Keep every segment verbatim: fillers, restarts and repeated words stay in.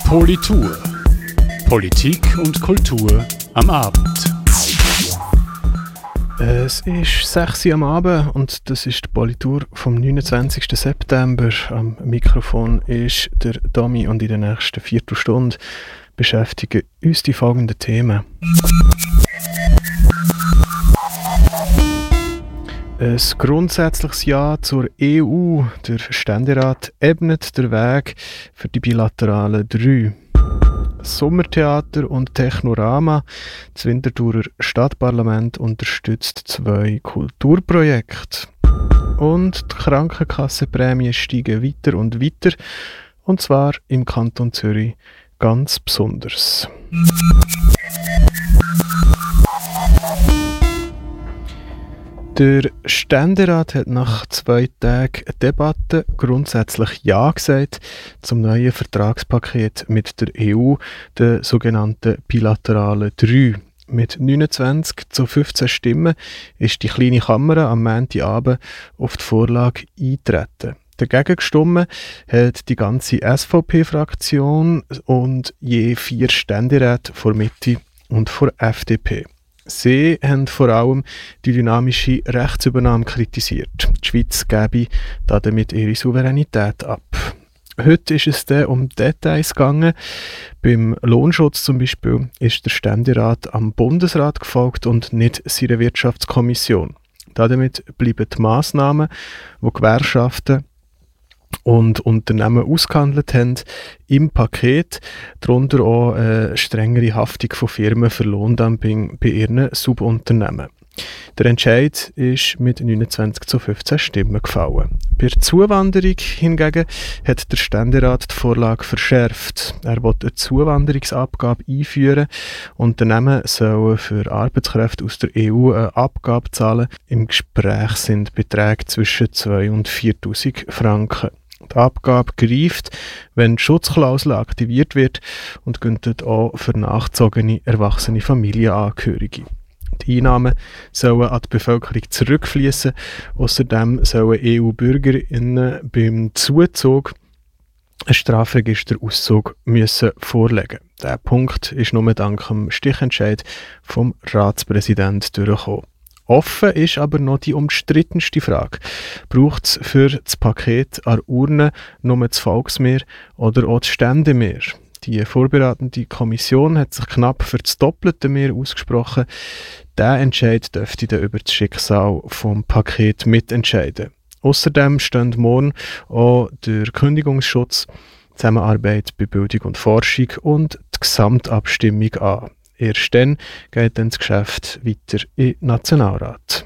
Politur. Politik und Kultur am Abend. Es ist sechs Uhr am Abend und das ist die Politur vom neunundzwanzigsten September. Am Mikrofon ist der Domi und in der nächsten Viertelstunde beschäftigen uns die folgenden Themen. Ein grundsätzliches Ja zur E U. Der Ständerat ebnet den Weg für die bilateralen drei. Sommertheater und Technorama. Das Winterthurer Stadtparlament unterstützt zwei Kulturprojekte. Und die Krankenkassenprämien steigen weiter und weiter. Und zwar im Kanton Zürich ganz besonders. Der Ständerat hat nach zwei Tagen Debatte grundsätzlich Ja gesagt zum neuen Vertragspaket mit der E U, der sogenannten bilateralen drei. Mit neunundzwanzig zu fünfzehn Stimmen ist die kleine Kammer am Montagabend auf die Vorlage eingetreten. Dagegen gestimmt hat die ganze S V P-Fraktion und je vier Ständeräte vor Mitte und vor F D P. Sie haben vor allem die dynamische Rechtsübernahme kritisiert. Die Schweiz gebe damit ihre Souveränität ab. Heute ist es dann um Details gegangen. Beim Lohnschutz zum Beispiel ist der Ständerat am Bundesrat gefolgt und nicht seiner Wirtschaftskommission. Damit bleiben die Massnahmen, die Gewerkschaften und Unternehmen ausgehandelt haben, im Paket, darunter auch eine strengere Haftung von Firmen für Lohndumping bei ihren Subunternehmen. Der Entscheid ist mit neunundzwanzig zu fünfzehn Stimmen gefallen. Bei der Zuwanderung hingegen hat der Ständerat die Vorlage verschärft. Er will eine Zuwanderungsabgabe einführen. Unternehmen sollen für Arbeitskräfte aus der E U eine Abgabe zahlen. Im Gespräch sind Beträge zwischen zweitausend und viertausend Franken. Die Abgabe greift, wenn die Schutzklausel aktiviert wird und gilt auch für nachgezogene erwachsene Familienangehörige. Die Einnahmen sollen an die Bevölkerung zurückfließen. Außerdem sollen E U-BürgerInnen beim Zuzug einen Strafregisterauszug müssen vorlegen. Dieser Punkt ist nur dank dem Stichentscheid vom Ratspräsidenten durchgekommen. Offen ist aber noch die umstrittenste Frage. Braucht es für das Paket an Urne nur das Volksmehr oder auch das Ständemehr? Die vorbereitende Kommission hat sich knapp für das doppelte Mehr ausgesprochen. Dieser Entscheid dürfte dann über das Schicksal des Pakets mitentscheiden. Außerdem stehen morgen auch der Kündigungsschutz, Zusammenarbeit bei Bildung und Forschung und die Gesamtabstimmung an. Erst dann geht dann das Geschäft weiter in den Nationalrat.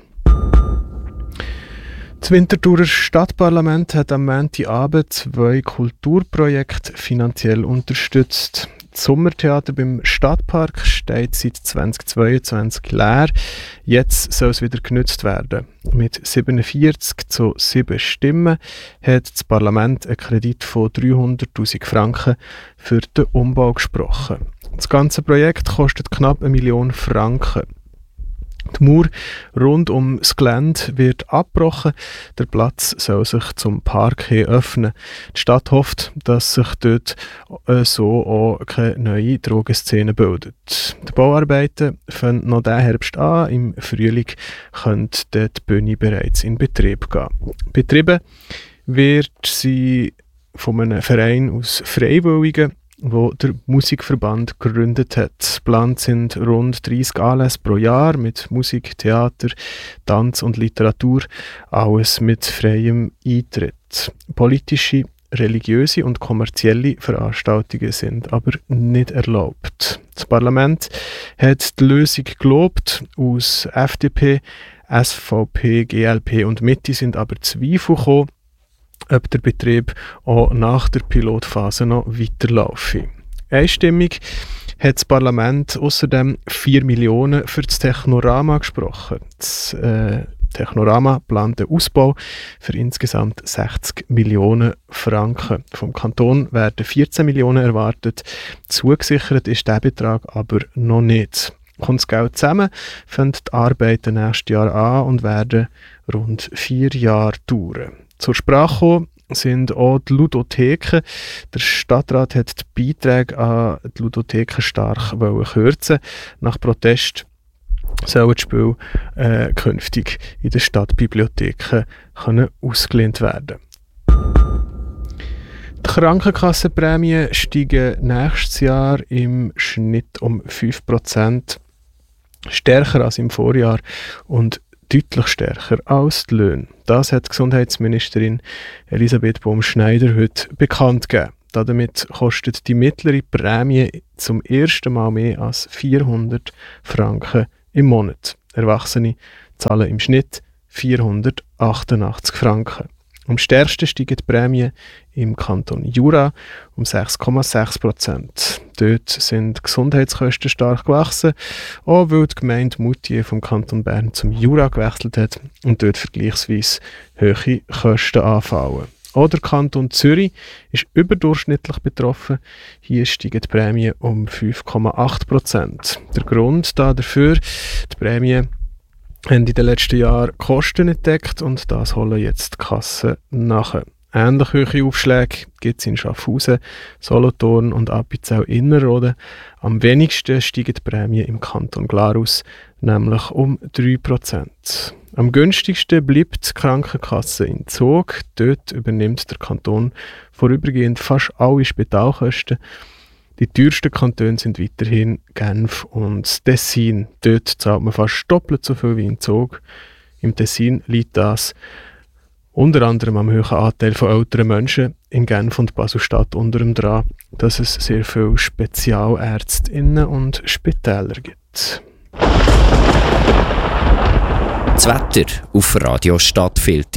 Das Winterthurer Stadtparlament hat am Montagabend zwei Kulturprojekte finanziell unterstützt. Das Sommertheater beim Stadtpark steht seit zweitausendzweiundzwanzig leer. Jetzt soll es wieder genutzt werden. Mit siebenundvierzig zu sieben Stimmen hat das Parlament einen Kredit von dreihunderttausend Franken für den Umbau gesprochen. Das ganze Projekt kostet knapp eine Million Franken. Die Mauer rund um das Gelände wird abgebrochen. Der Platz soll sich zum Park hin öffnen. Die Stadt hofft, dass sich dort äh, so auch keine neue Drogenszene bildet. Die Bauarbeiten fangen noch diesen Herbst an. Im Frühling könnte die Bühne bereits in Betrieb gehen. Betrieben wird sie von einem Verein aus Freiwilligen, wo der Musikverband gegründet hat. Geplant sind rund dreissig Anlässe pro Jahr mit Musik, Theater, Tanz und Literatur, alles mit freiem Eintritt. Politische, religiöse und kommerzielle Veranstaltungen sind aber nicht erlaubt. Das Parlament hat die Lösung gelobt. Aus F D P, S V P, G L P und Mitte sind aber Zweifel gekommen, ob der Betrieb auch nach der Pilotphase noch weiterlaufe. Einstimmig hat das Parlament außerdem vier Millionen für das Technorama gesprochen. Das äh, Technorama plant den Ausbau für insgesamt sechzig Millionen Franken. Vom Kanton werden vierzehn Millionen erwartet. Zugesichert ist der Betrag aber noch nicht. Kommt das Geld zusammen, fangen die Arbeiten nächstes Jahr an und werden rund vier Jahre dauern. Zur Sprache kommen sind auch die Ludotheken. Der Stadtrat hat die Beiträge an die Ludotheken stark kürzen. Nach Protest sollen die Spiele äh, künftig in den Stadtbibliotheken können ausgelehnt werden. Die Krankenkassenprämien steigen nächstes Jahr im Schnitt um fünf Prozent, stärker als im Vorjahr und deutlich stärker als die Löhne. Das hat Gesundheitsministerin Elisabeth Baum-Schneider heute bekannt gegeben. Damit kostet die mittlere Prämie zum ersten Mal mehr als vierhundert Franken im Monat. Erwachsene zahlen im Schnitt vierhundertachtundachtzig Franken. Am stärksten steigen die Prämien im Kanton Jura um sechs Komma sechs Prozent. Dort sind die Gesundheitskosten stark gewachsen, auch weil die Gemeinde Moutier vom Kanton Bern zum Jura gewechselt hat und dort vergleichsweise hohe Kosten anfallen. Auch der Kanton Zürich ist überdurchschnittlich betroffen. Hier steigen die Prämien um fünf Komma acht Prozent. Der Grund dafür, die Prämien haben in den letzten Jahren Kosten entdeckt und das holen jetzt die Kassen nach. Ähnlich hohe Aufschläge gibt es in Schaffhausen, Solothurn und Appenzell-Innerrhoden. Am wenigsten steigen die Prämien im Kanton Glarus, nämlich um drei Prozent. Am günstigsten bleibt die Krankenkasse in Zug. Dort übernimmt der Kanton vorübergehend fast alle Spitalkosten. Die teuersten Kantone sind weiterhin Genf und Tessin. Dort zahlt man fast doppelt so viel wie in Zug. Im Tessin liegt das unter anderem am hohen Anteil von älteren Menschen. In Genf und Basel-Stadt unter dem dran, dass es sehr viele SpezialärztInnen und Spitäler gibt. Das Wetter auf Radio Stadtfilter.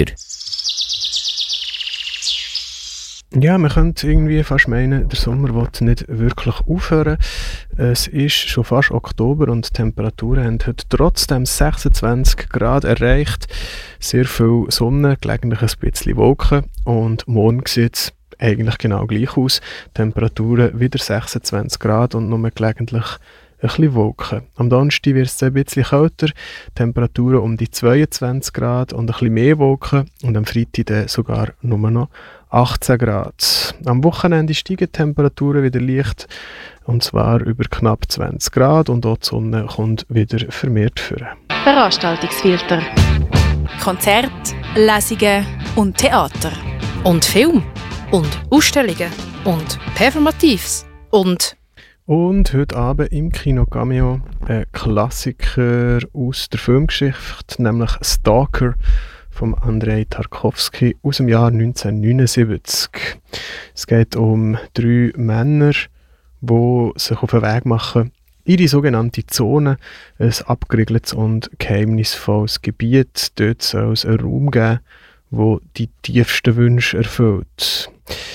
Ja, man könnte irgendwie fast meinen, der Sommer will nicht wirklich aufhören. Es ist schon fast Oktober und die Temperaturen haben heute trotzdem sechsundzwanzig Grad erreicht. Sehr viel Sonne, gelegentlich ein bisschen Wolken und morgen sieht es eigentlich genau gleich aus. Temperaturen wieder sechsundzwanzig Grad und nur gelegentlich ein bisschen Wolken. Am Donnerstag wird es ein bisschen kälter, Temperaturen um die zweiundzwanzig Grad und ein bisschen mehr Wolken und am Freitag dann sogar nur noch achtzehn Grad. Am Wochenende steigen die Temperaturen wieder leicht und zwar über knapp zwanzig Grad und auch die Sonne kommt wieder vermehrt vor. Veranstaltungsfilter. Konzerte, Lesungen und Theater. Und Film. Und Ausstellungen. Und Performatives. Und Und heute Abend im Kino Cameo ein Klassiker aus der Filmgeschichte, nämlich Stalker von Andrei Tarkovsky aus dem Jahr neunzehnhundertneunundsiebzig. Es geht um drei Männer, die sich auf den Weg machen in die sogenannte Zone, ein abgeriegeltes und geheimnisvolles Gebiet. Dort soll es einen Raum geben, der die tiefsten Wünsche erfüllt.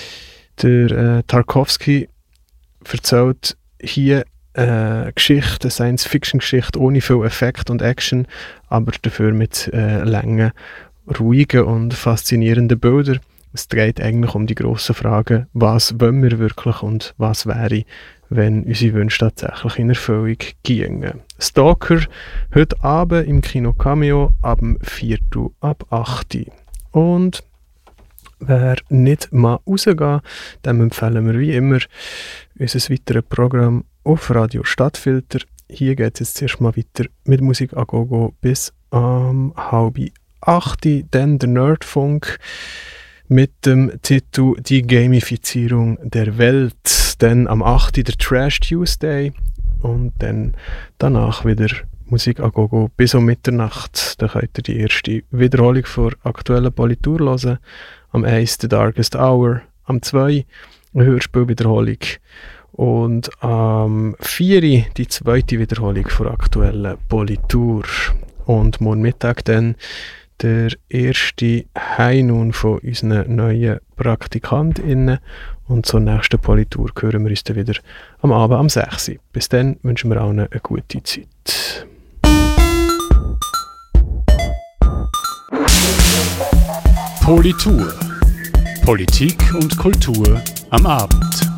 Der äh, Tarkovsky erzählt hier eine Geschichte, eine Science-Fiction-Geschichte ohne viel Effekt und Action, aber dafür mit äh, langen, ruhigen und faszinierenden Bildern. Es dreht eigentlich um die grossen Fragen, was wollen wir wirklich und was wäre, wenn unsere Wünsche tatsächlich in Erfüllung gingen. Stalker, heute Abend im Kino Cameo ab dem Viertel ab acht Uhr. Und wer nicht mal rausgehen, dem empfehlen wir wie immer unser weiteres Programm auf Radio Stadtfilter. Hier geht es jetzt zuerst mal weiter mit Musik a Gogo bis um, halb acht Uhr, dann der Nerdfunk mit dem Titel Die Gamifizierung der Welt, dann am acht Uhr der Trash Tuesday und dann danach wieder Musik a Gogo bis um Mitternacht. Da könnt ihr die erste Wiederholung vor aktuellen Politur hören. Am eins The Darkest Hour, am zwei eine Hörspielwiederholung und am vier die zweite Wiederholung vor aktuellen Politur. Und morgen Mittag dann der erste Heinun von unseren neuen PraktikantInnen. Und zur nächsten Politur hören wir uns dann wieder am Abend am sechs Uhr. Bis dann wünschen wir allen eine gute Zeit. Politur. Politik und Kultur am Abend.